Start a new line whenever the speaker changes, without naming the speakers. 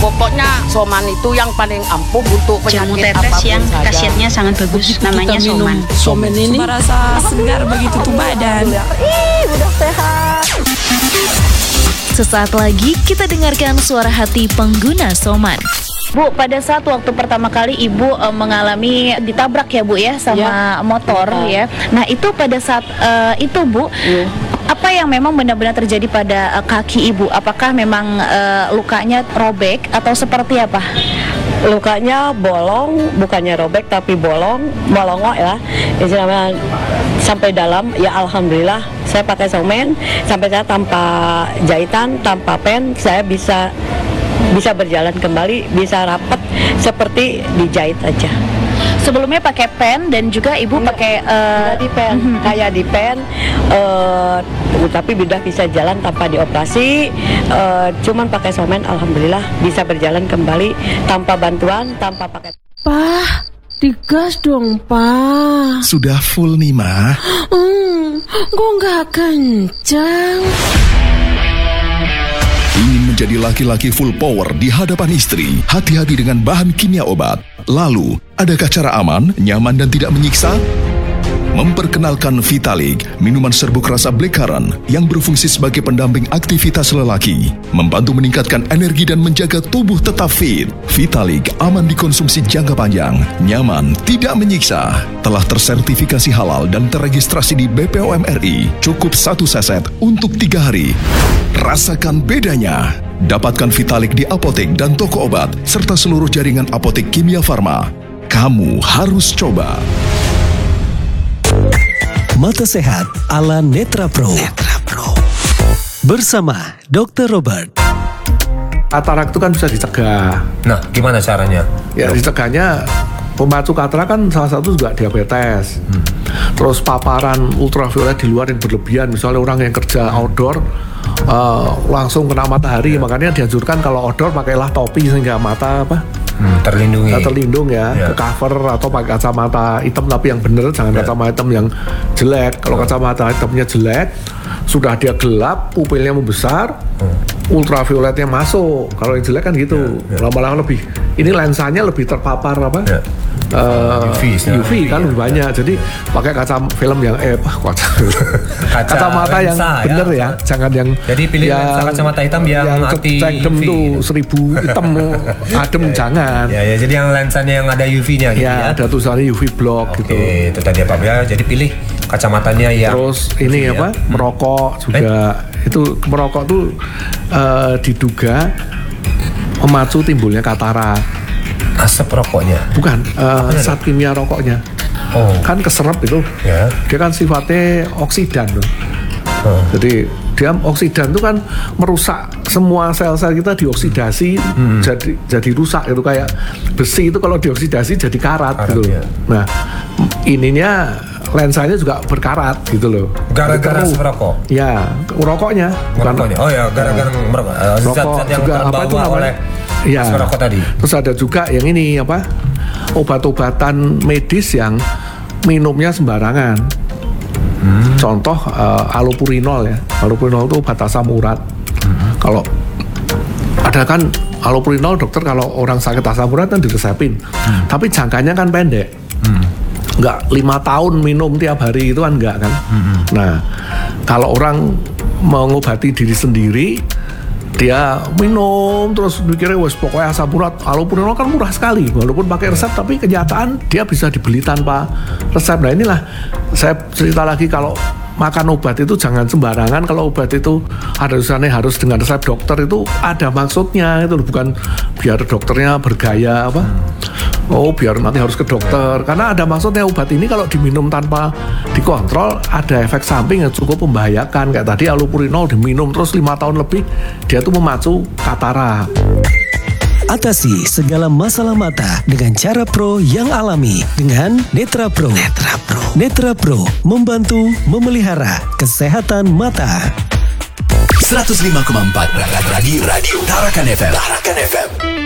Pokoknya Soman itu yang paling ampuh untuk
Jamu
penyakit
tetes
apapun
yang
saja.
khasiatnya sangat bagus, namanya Soman.
Soman ini
merasa segar bagi tubuh badan.
Udah sehat.
Sesaat lagi kita dengarkan suara hati pengguna Soman.
Bu, pada saat waktu pertama kali Ibu mengalami ditabrak ya Bu ya sama motor ya. Nah itu pada saat itu Bu, apa yang memang benar-benar terjadi pada kaki Ibu? Apakah memang lukanya robek atau seperti apa?
Lukanya bolong, bukannya robek tapi bolongok ya. Istilahnya sampai dalam. Ya alhamdulillah saya pakai Soman sampai saya tanpa jahitan, tanpa pen saya bisa berjalan kembali, bisa rapet seperti dijahit aja.
Sebelumnya pakai pen dan juga Ibu pakai
di pen, kayak di pen, tapi udah bisa jalan tanpa dioperasi. Cuman pakai Soman, alhamdulillah bisa berjalan kembali tanpa bantuan, tanpa pakai.
Pak, digas dong Pak.
Sudah full nih Ma.
Kok nggak kencang?
Ingin menjadi laki-laki full power di hadapan istri? Hati-hati dengan bahan kimia obat. Lalu, adakah cara aman, nyaman dan tidak menyiksa? Memperkenalkan Vitalik, minuman serbuk rasa blackcurrant yang berfungsi sebagai pendamping aktivitas lelaki, membantu meningkatkan energi dan menjaga tubuh tetap fit. Vitalik aman dikonsumsi jangka panjang, nyaman, tidak menyiksa. Telah tersertifikasi halal dan terregistrasi di BPOM RI. Cukup 1 saset untuk 3 hari. Rasakan bedanya. Dapatkan Vitalik di apotek dan toko obat, serta seluruh jaringan apotek Kimia Farma. Kamu harus coba.
Mata Sehat ala Netra Pro. Bersama Dr. Robert.
Katarak itu kan bisa dicegah.
Nah, gimana caranya?
Ya, dicegahnya pemacu katarak kan salah satu juga diabetes. Terus paparan ultraviolet di luar yang berlebihan, misalnya orang yang kerja outdoor langsung kena matahari, makanya dianjurkan kalau outdoor pakailah topi sehingga mata terlindung ya, ke cover, atau pakai kacamata hitam tapi yang bener, jangan kacamata hitam yang jelek. Kalau kacamata hitamnya jelek, sudah dia gelap, pupilnya membesar, ultravioletnya masuk. Kalau yang jelek kan gitu, lama-lama lebih, ini lensanya lebih terpapar UV kan lebih banyak. Jadi pakai kacamata yang bener ya, jangan yang.
Jadi pilih lensa kacamata hitam yang anti UV.
Tuh 1000 hitam adem jangan.
Ya, jadi yang lensanya yang ada UV-nya gitu ya.
Ada tulisannya UV block gitu.
Itu tadi apa ya? Jadi pilih kacamatanya yang.
Terus ini merokok juga. Itu merokok tuh diduga memacu timbulnya katarak.
Asap rokoknya?
Bukan, zat kimia rokoknya. Kan keserap itu. Dia kan sifatnya oksidan tuh. Jadi dia oksidan itu kan merusak semua sel-sel kita, dioksidasi jadi rusak gitu, kayak besi itu kalau dioksidasi jadi karat gitu. Nah, ininya lensanya juga berkarat gitu loh.
Gara-gara rokok?
Ya, rokoknya.
Oh ya, gara-gara merokok. Zat-zat yang terbawa oleh rokok tadi.
Terus ada juga yang ini obat-obatan medis yang minumnya sembarangan. Contoh allopurinol ya. Allopurinol itu obat asam urat. Kalau ada kan allopurinol, dokter kalau orang sakit asam urat kan diresepin. Tapi jangkanya kan pendek. Enggak 5 tahun minum tiap hari, itu kan enggak kan. Nah, kalau orang mengobati diri sendiri, dia minum terus mikirnya pokoknya asam urat, allopurinol kan murah sekali walaupun pakai resep, tapi kenyataan dia bisa dibeli tanpa resep. Nah inilah saya cerita lagi, kalau makan obat itu jangan sembarangan. Kalau obat itu ada tulisannya harus dengan resep dokter, itu ada maksudnya, itu bukan biar dokternya bergaya biar nanti harus ke dokter, karena ada maksudnya. Obat ini kalau diminum tanpa dikontrol ada efek samping yang cukup membahayakan. Kayak tadi allopurinol diminum terus 5 tahun lebih, dia tuh memacu katarak.
Atasi segala masalah mata dengan cara pro yang alami dengan Netra Pro. Netra Pro membantu memelihara kesehatan mata.
105,4 Radio Tarakan FM.